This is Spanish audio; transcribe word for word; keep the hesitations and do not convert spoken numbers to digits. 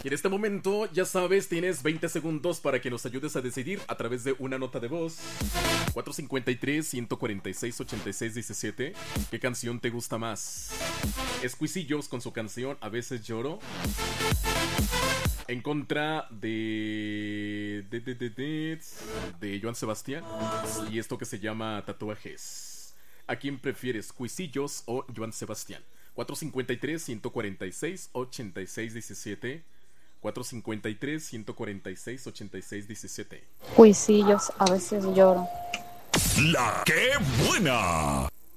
Y en este momento, ya sabes, tienes veinte segundos para que nos ayudes a decidir a través de una nota de voz. cuatro cinco tres, uno cuatro seis, ocho seis uno siete. ¿Qué canción te gusta más? Es Cuisillos con su canción A veces lloro. En contra de de, de, de, de de Joan Sebastián. Y esto que se llama Tatuajes. ¿A quién prefieres, Cuisillos o Joan Sebastián? cuatro cinco tres, uno cuatro seis, ocho seis uno siete. cuatro cinco tres, uno cuatro seis, ocho seis uno siete. Cuisillos, a veces lloro. La que buena.